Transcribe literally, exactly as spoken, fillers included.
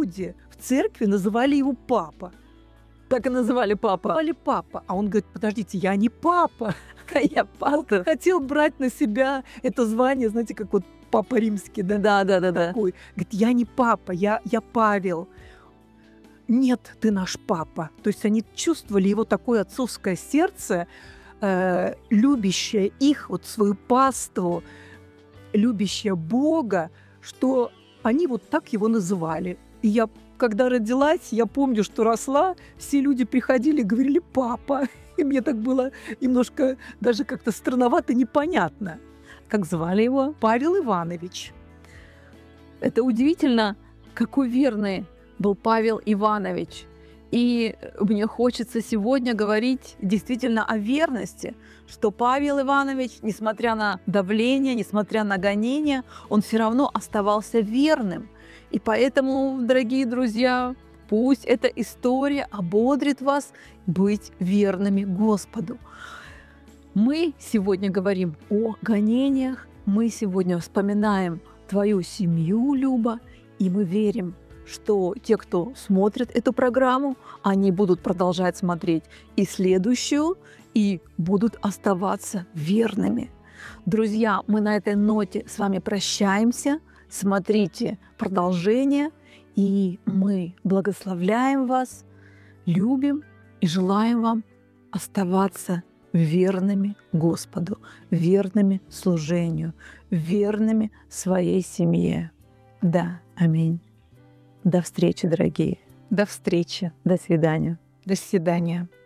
люди в церкви называли его папа. Так и называли папа. Называли папа. А он говорит, подождите, я не папа. Я пастор. Хотел брать на себя это звание, знаете, как вот папа римский, да? Да, да, да, да. Такой. Говорит, я не папа, я, я Павел. Нет, ты наш папа. То есть они чувствовали его такое отцовское сердце, э, любящее их, вот свою паству, любящее Бога, что они вот так его называли. И я, когда родилась, я помню, что росла, все люди приходили и говорили «папа». И мне так было немножко даже как-то странновато, непонятно. Как звали его? Павел Иванович. Это удивительно, какой верный был Павел Иванович. И мне хочется сегодня говорить действительно о верности, что Павел Иванович, несмотря на давление, несмотря на гонения, он все равно оставался верным. И поэтому, дорогие друзья, пусть эта история ободрит вас быть верными Господу. Мы сегодня говорим о гонениях, мы сегодня вспоминаем твою семью, Люба, и мы верим, что те, кто смотрит эту программу, они будут продолжать смотреть и следующую, и будут оставаться верными. Друзья, мы на этой ноте с вами прощаемся. Смотрите продолжение, и мы благословляем вас, любим и желаем вам оставаться верными Господу, верными служению, верными своей семье. Да, аминь. До встречи, дорогие. До встречи. До свидания. До свидания.